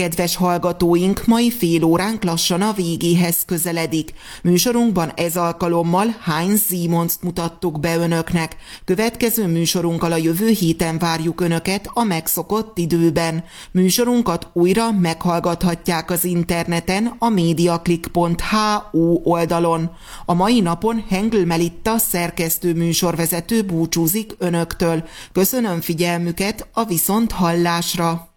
kedves hallgatóink, mai fél óránk lassan a végéhez közeledik. Műsorunkban ez alkalommal Heinz Simonst mutattuk be önöknek. Következő műsorunkkal a jövő héten várjuk önöket a megszokott időben. Műsorunkat újra meghallgathatják az interneten a mediaclick.hu oldalon. A mai napon Hengl Melitta szerkesztő műsorvezető búcsúzik önöktől. Köszönöm figyelmüket, a viszonthallásra!